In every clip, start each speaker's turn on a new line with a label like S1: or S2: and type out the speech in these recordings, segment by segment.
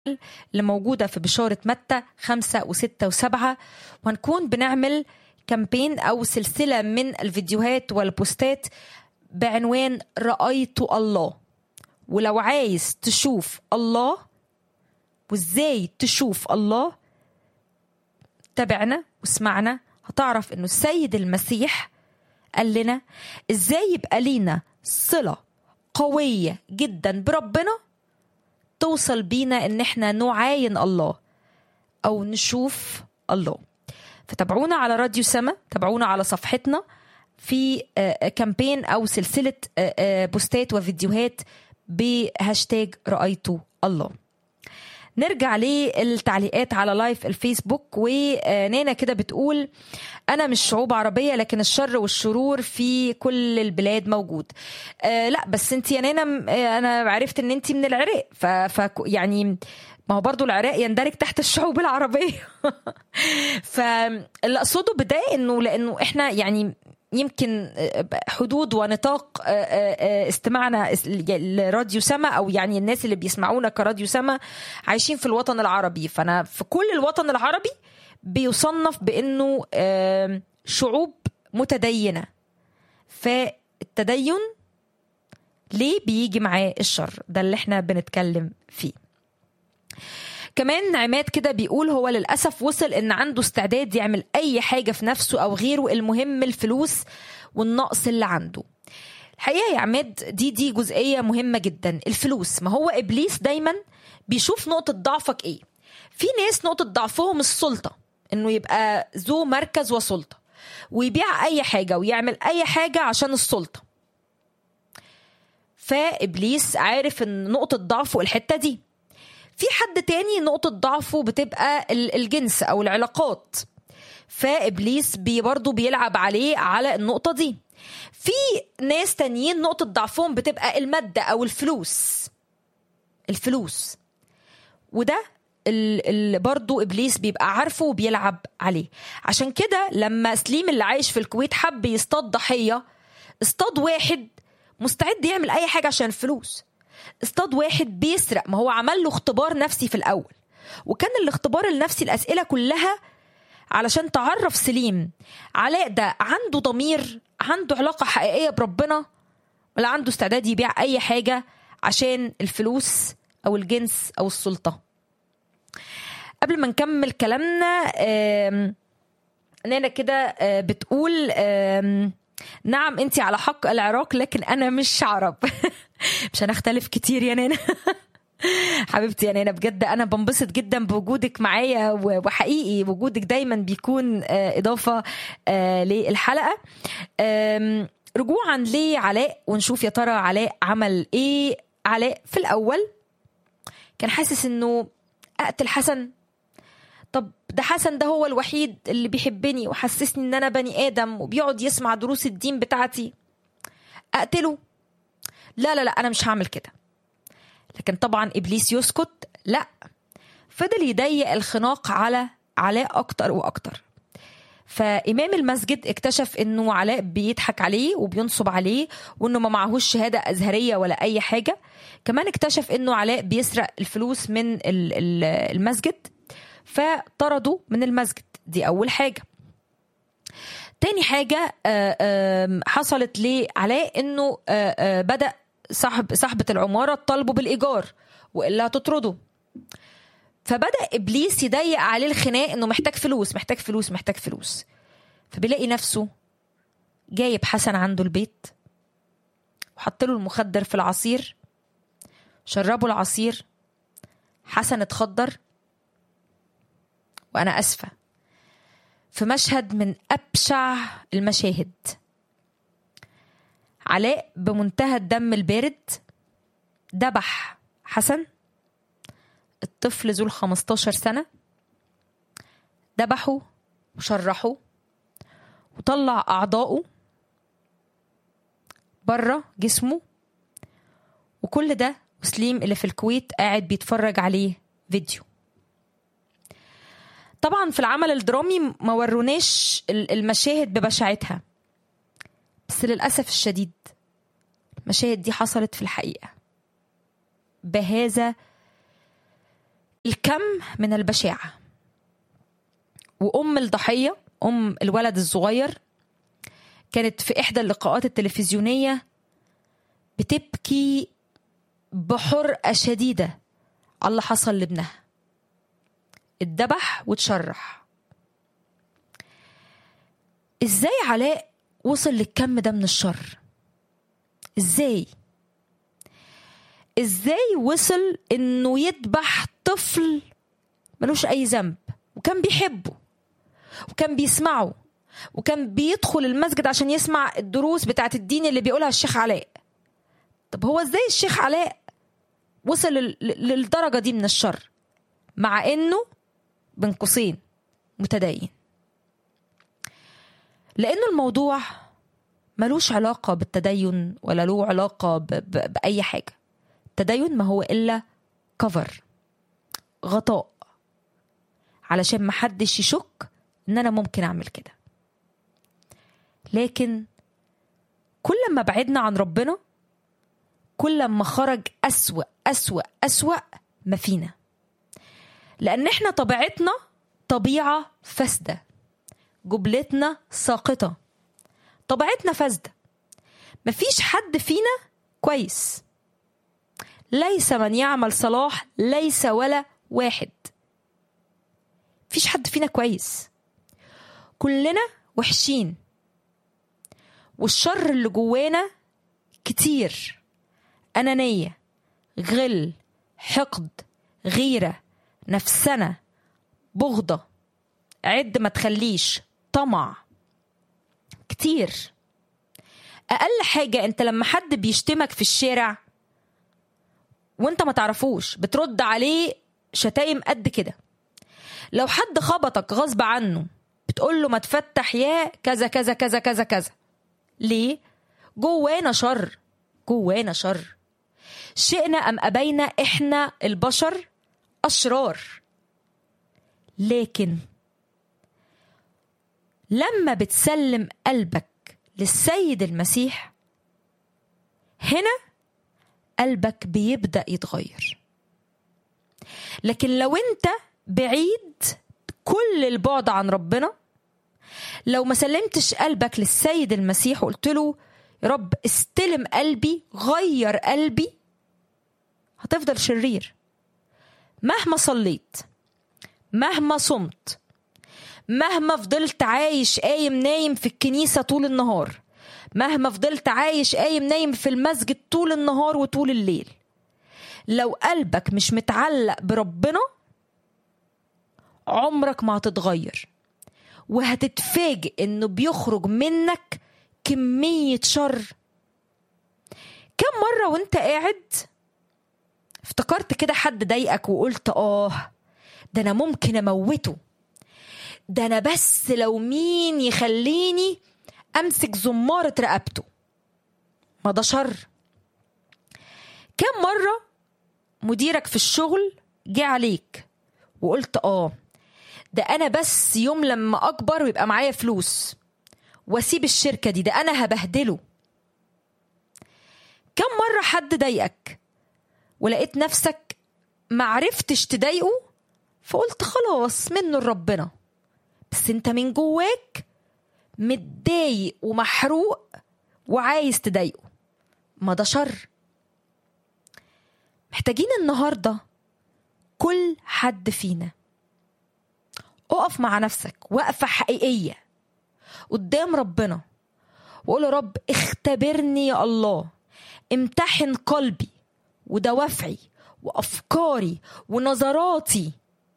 S1: اللي موجودة في بشارة متى 5 و6 و7، وهنكون بنعمل كامبين أو سلسلة من الفيديوهات والبوستات بعنوان رأيت الله. ولو عايز تشوف الله وإزاي تشوف الله، تابعنا واسمعنا، هتعرف إنه السيد المسيح قال لنا إزاي يبقى لينا صلة قوية جدا بربنا توصل بينا إن احنا نعاين الله أو نشوف الله. فتابعونا على راديو سما، تابعونا على صفحتنا في كامبين أو سلسلة بوستات وفيديوهات بهاشتاج رأيت الله. نرجع للتعليقات على لايف الفيسبوك، ونانا كده بتقول أنا مش شعوب عربية لكن الشر والشرور في كل البلاد موجود. لا بس انت يا نانا، أنا عرفت ان انت من العراق، يعني ما هو برضو العراق يندرج تحت الشعوب العربية. فاللي أقصده بده لأنه احنا يعني يمكن حدود ونطاق استماعنا لراديو سما، أو يعني الناس اللي بيسمعونا كراديو سما عايشين في الوطن العربي. فأنا في كل الوطن العربي بيصنف بأنه شعوب متدينة، فالتدين ليه بيجي معاه الشر؟ ده اللي احنا بنتكلم فيه. كمان عماد كده بيقول هو للأسف وصل إن عنده استعداد يعمل أي حاجة في نفسه أو غيره، المهم الفلوس والنقص اللي عنده. الحقيقة يا عماد دي جزئية مهمة جدا. الفلوس، ما هو إبليس دايما بيشوف نقطة ضعفك إيه. في ناس نقطة ضعفهم السلطة، إنه يبقى ذو مركز وسلطة ويبيع أي حاجة ويعمل أي حاجة عشان السلطة. فإبليس عارف إن نقطة ضعفه الحتة دي. في حد تاني نقطة ضعفه بتبقى الجنس أو العلاقات، فإبليس برضو بيلعب عليه على النقطة دي. في ناس تانيين نقطة ضعفهم بتبقى المادة أو الفلوس، وده برضو إبليس بيبقى عارفه وبيلعب عليه. عشان كده لما سليم اللي عايش في الكويت حب يصطاد ضحية، اصطاد واحد مستعد يعمل أي حاجة عشان الفلوس، اصطاد واحد بيسرق. ما هو عمل له اختبار نفسي في الأول، وكان الاختبار النفسي الأسئلة كلها علشان تعرف سليم علاء ده عنده ضمير، عنده علاقة حقيقية بربنا، ولا عنده استعداد يبيع أي حاجة عشان الفلوس أو الجنس أو السلطة. قبل ما نكمل كلامنا، نانا كده بتقول نعم انت على حق العراق لكن انا مش عرب. مش هنختلف كتير يا نانا. حبيبتي يا نانا، بجد انا بنبسط جدا بوجودك معايا، وحقيقي وجودك دايما بيكون اضافة للحلقة. رجوعا لعلاء ونشوف يا ترى علاء عمل ايه. علاء في الاول كان حاسس انه اقتل حسن. طب ده حسن ده هو الوحيد اللي بيحبني وحسسني ان انا بني ادم وبيقعد يسمع دروس الدين بتاعتي، اقتله؟ لا لا لا، انا مش هعمل كده. لكن طبعا ابليس يسكت، لا، فضل يضيق الخناق على علاء اكتر واكتر. فامام المسجد اكتشف انه علاء بيضحك عليه وبينصب عليه، وانه ما معهوش شهادة ازهرية ولا اي حاجة. كمان اكتشف انه علاء بيسرق الفلوس من المسجد، فطردوا من المسجد. دي أول حاجة. تاني حاجة حصلت لعلاء إنه بدأ صاحبة العمارة تطالبه بالإيجار وإلا هتطرده. فبدأ إبليس يضيق عليه الخناق إنه محتاج فلوس محتاج فلوس محتاج فلوس. فبيلاقي نفسه جايب حسن عنده البيت وحط له المخدر في العصير، شربوا العصير، حسن اتخدر. وأنا أسفة، في مشهد من أبشع المشاهد، علاء بمنتهى الدم البارد دبح حسن الطفل ذو 15 سنة، دبحه وشرحه وطلع أعضاؤه برا جسمه. وكل ده وسليم اللي في الكويت قاعد بيتفرج عليه فيديو. طبعا في العمل الدرامي ما وروناش المشاهد ببشاعتها، بس للأسف الشديد المشاهد دي حصلت في الحقيقة بهذا كم من البشاعة. وأم الضحية، أم الولد الصغير، كانت في إحدى اللقاءات التلفزيونية بتبكي بحرقة شديدة على اللي حصل لابنها، اتذبح وتشرح. ازاي علاء وصل للكم ده من الشر؟ ازاي وصل انه يذبح طفل ملوش اي ذنب، وكان بيحبه وكان بيسمعه وكان بيدخل المسجد عشان يسمع الدروس بتاعت الدين اللي بيقولها الشيخ علاء؟ طب هو ازاي الشيخ علاء وصل للدرجة دي من الشر مع انه بين قوسين متدين؟ لانه الموضوع ملوش علاقة بالتدين ولا له علاقة بأي حاجة. التدين ما هو إلا كفر، غطاء، علشان محدش يشك إن أنا ممكن أعمل كده. لكن كل ما بعدنا عن ربنا كل ما خرج أسوأ أسوأ أسوأ ما فينا، لأن إحنا طبيعتنا طبيعة فاسدة، جبلتنا ساقطة، طبيعتنا فاسدة. مفيش حد فينا كويس، ليس من يعمل صلاح ليس ولا واحد. مفيش حد فينا كويس، كلنا وحشين، والشر اللي جوانا كتير: أنانية، غل، حقد، غيرة، نفسنا، بغضة، عد ما تخليش، طمع، كتير. أقل حاجة أنت لما حد بيشتمك في الشارع وانت ما تعرفوش بترد عليه شتايم قد كده. لو حد خبطك غصب عنه بتقول له ما تفتح يا كذا كذا كذا كذا كذا. ليه؟ جوانا شر، جوانا شر، شئنا أم أبينا إحنا البشر أشرار. لكن لما بتسلم قلبك للسيد المسيح هنا قلبك بيبدأ يتغير. لكن لو انت بعيد كل البعد عن ربنا، لو ما سلمتش قلبك للسيد المسيح وقلت له يا رب استلم قلبي، غير قلبي، هتفضل شرير. مهما صليت، مهما صمت، مهما فضلت عايش قايم نايم في الكنيسة طول النهار، مهما فضلت عايش قايم نايم في المسجد طول النهار وطول الليل، لو قلبك مش متعلق بربنا عمرك ما هتتغير، وهتتفاجئ انه بيخرج منك كمية شر. كم مرة وانت قاعد افتكرت كده حد ضايقك وقلت ده انا ممكن اموته، ده انا بس لو مين يخليني امسك زمارة رقبته؟ ما ده شر. كم مرة مديرك في الشغل جه عليك وقلت ده انا بس يوم لما اكبر ويبقى معايا فلوس واسيب الشركة دي، ده انا هبهدله. كم مرة حد ضايقك ولقيت نفسك معرفتش تضايقه فقلت خلاص منه لربنا، بس انت من جواك متضايق ومحروق وعايز تضايقه؟ ما ده شر. محتاجين النهاردة كل حد فينا اقف مع نفسك وقفة حقيقية قدام ربنا وقول يا رب اختبرني يا الله، امتحن قلبي ودوافعي وأفكاري ونظراتي،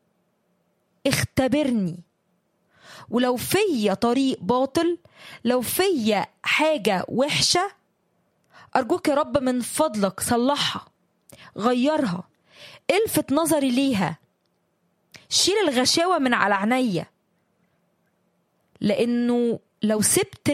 S1: اختبرني. ولو فيا طريق باطل، لو فيا حاجة وحشة، أرجوك يا رب من فضلك صلحها، غيرها، الفت نظري ليها، شيل الغشاوة من على عينيا. لأنه لو سبت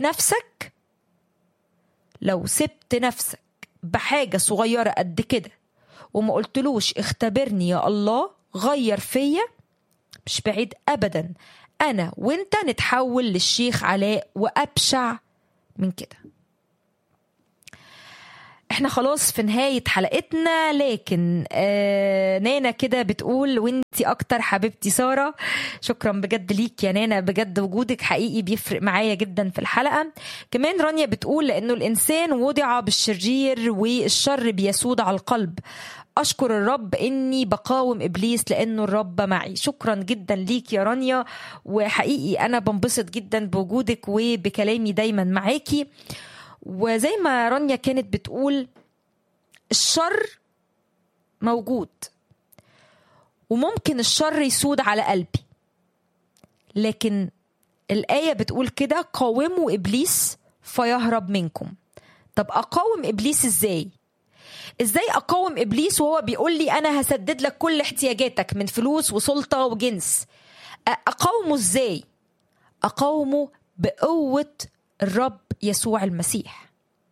S1: نفسك بحاجة صغيرة قد كده وما قلتلوش اختبرني يا الله غير فيا، مش بعيد أبدا أنا وانت نتحول للشيخ علاء وأبشع من كده. احنا خلاص في نهاية حلقتنا، لكن نانا كده بتقول وانتي اكتر حبيبتي سارة. شكرا بجد ليك يا نانا، بجد وجودك حقيقي بيفرق معايا جدا في الحلقة. كمان رانيا بتقول لانه الانسان وضع بالشرير والشر بيسود على القلب، أشكر الرب إني بقاوم إبليس لأنه الرب معي. شكرا جدا ليك يا رانيا، وحقيقي أنا بنبسط جدا بوجودك وبكلامي دايما معاكي. وزي ما رانيا كانت بتقول، الشر موجود وممكن الشر يسود على قلبي، لكن الآية بتقول كده قاوموا إبليس فيهرب منكم. طب أقاوم إبليس إزاي أقاوم إبليس وهو بيقول لي أنا هسدد لك كل احتياجاتك من فلوس وسلطة وجنس؟ أقاومه إزاي؟ أقاومه بقوة الرب يسوع المسيح.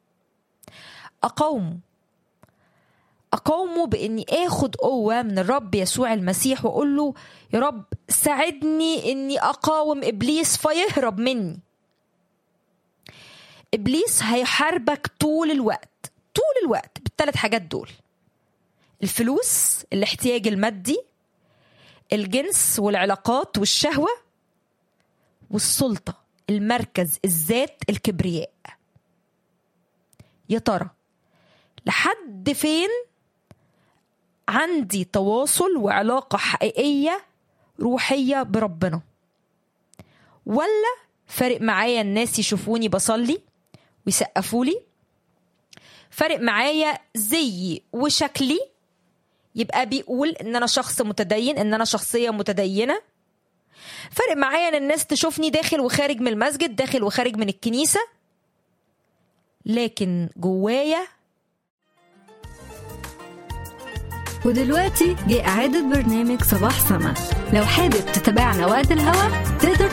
S1: أقاومه بإني آخد قوة من الرب يسوع المسيح وأقول له يا رب ساعدني إني أقاوم إبليس فيهرب مني. إبليس هيحاربك طول الوقت بالثلاث حاجات دول: الفلوس، الاحتياج المادي، الجنس والعلاقات والشهوة، والسلطة، المركز، الذات، الكبرياء. يا ترى لحد فين عندي تواصل وعلاقة حقيقية روحية بربنا؟ ولا فارق معايا الناس يشوفوني بصلي ويسقفولي؟ فارق معايا زيي وشكلي يبقى بيقول ان انا شخص متدين، ان انا شخصية متدينة؟ فارق معايا ان الناس تشوفني داخل وخارج من المسجد، داخل وخارج من الكنيسة، لكن جوايا.
S2: ودلوقتي جاء إعادة برنامج صباح سما. لو حابب تتابعنا وقت الهوا تقدر